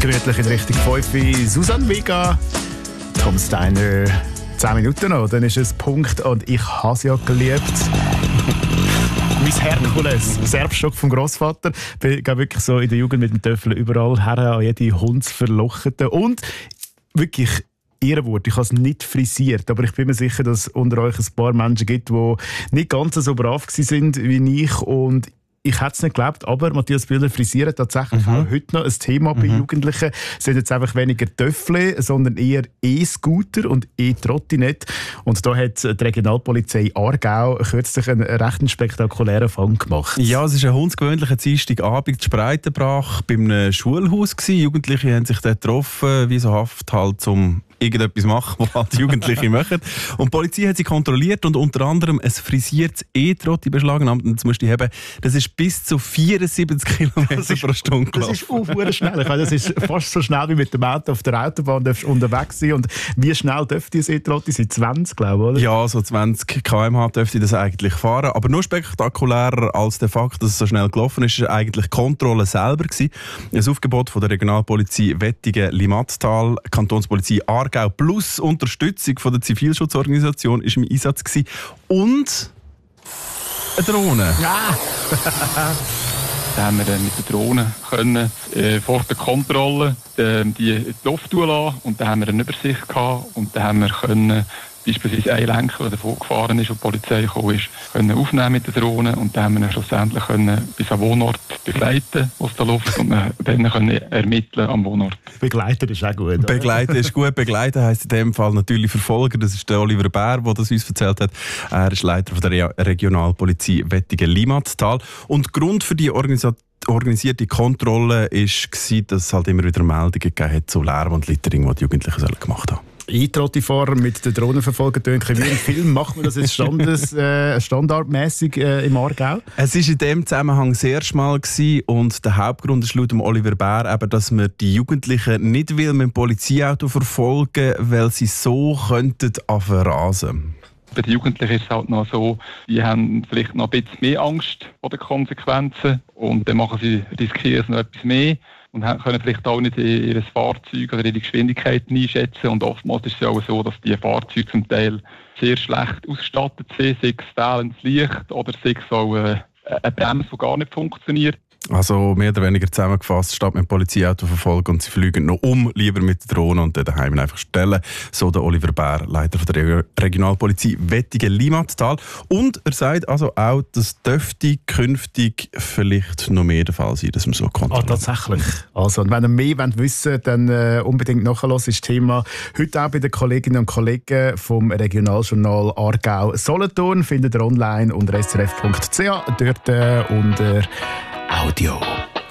Gründlich in Richtung 5. Susanne Vega, Tom Steiner, 10 Minuten noch, dann ist es Punkt und ich habe es ja geliebt. Mein Herkules, Serbstock vom Grossvater. Ich bin wirklich so in der Jugend mit dem Töffel überall her an jede Hundsverlochete und wirklich Ehrenwort, ich habe es nicht frisiert, aber ich bin mir sicher, dass es unter euch ein paar Menschen gibt, die nicht ganz so brav waren wie ich und ich hätte es nicht geglaubt, aber Matthias Bühler frisiert tatsächlich auch heute noch ein Thema bei Jugendlichen. Es sind jetzt einfach weniger Töffel, sondern eher E-Scooter und E-Trottinett. Und da hat die Regionalpolizei Aargau kürzlich einen recht spektakulären Fang gemacht. Ja, es war ein hundsgewöhnlicher Dienstagabend in Spreitenbrach bei einem Schulhaus. Jugendliche haben sich dort getroffen, wie so Haft halt zum irgendetwas machen, was halt die Jugendlichen machen. Und die Polizei hat sie kontrolliert und unter anderem ein frisiertes E-Trotti beschlagnahmt. Und jetzt musst du haben, das ist bis zu 74 km pro Stunde gelaufen. Das ist schnell. Ich meine, das ist fast so schnell wie mit dem Auto auf der Autobahn unterwegs sein. Und wie schnell dürfte das E-Trotti sein? 20, glaube ich, oder? Ja, so 20 km/h dürfte das eigentlich fahren. Aber nur spektakulärer als der Fakt, dass es so schnell gelaufen ist, war eigentlich die Kontrolle selber gewesen. Ein Aufgebot von der Regionalpolizei Wettigen-Limatztal, Kantonspolizei Aargau plus Unterstützung von der Zivilschutzorganisation war im Einsatz gewesen. Und eine Drohne. Ja. Da haben wir mit der Drohne können, vor der Kontrolle die Luft lassen und dann haben wir eine Übersicht gehabt und dann haben wir können beispielsweise einen Lenker, der davor gefahren ist und die Polizei gekommen ist, können aufnehmen mit der Drohne und dann haben wir ihn schlussendlich können bis am Wohnort begleiten aus der Luft und dann können ermitteln am Wohnort. Begleiten ist auch gut. Oder? Begleiten ist gut. Begleiten heisst in dem Fall natürlich Verfolger. Das ist der Oliver Bär, der das uns erzählt hat. Er ist Leiter von der Regionalpolizei Wettigen-Limatztal. Und Grund für die organisierte Kontrolle war, dass es halt immer wieder Meldungen gegeben hat zu Lärm und Littering, die die Jugendlichen gemacht haben. E-Trotti-Fahrer mit den Drohnen verfolgen, wie im Film. Macht man das jetzt standardmäßig im Aargau? Es war in dem Zusammenhang sehr schmal gewesen und der Hauptgrund ist laut Oliver Bär eben, dass man die Jugendlichen nicht will mit dem Polizeiauto verfolgen, weil sie so könnten rasen. Bei den Jugendlichen ist es halt noch so, die haben vielleicht noch ein bisschen mehr Angst vor den Konsequenzen und dann riskieren sie noch etwas mehr. Und können vielleicht auch nicht ihr Fahrzeug oder ihre Geschwindigkeit einschätzen. Und oftmals ist es auch so, dass die Fahrzeuge zum Teil sehr schlecht ausgestattet sind, sei es fehlendes Licht oder sei es auch eine Bremse, die gar nicht funktioniert. Also mehr oder weniger zusammengefasst, statt mit dem Polizeiauto verfolgen und sie fliegen noch lieber mit der Drohne und dann daheim einfach stellen. So der Oliver Bär, Leiter von der Regionalpolizei Wettigen-Limatztal. Und er sagt also auch, dass dürfte künftig vielleicht noch mehr der Fall sein, dass man so kontrolliert. Tatsächlich. Also, und wenn ihr mehr wissen wollt, dann unbedingt nachhören. Das ist das Thema heute auch bei den Kolleginnen und Kollegen vom Regionaljournal Aargau-Solothurn. Findet ihr online unter srf.ch, dort unter Audio.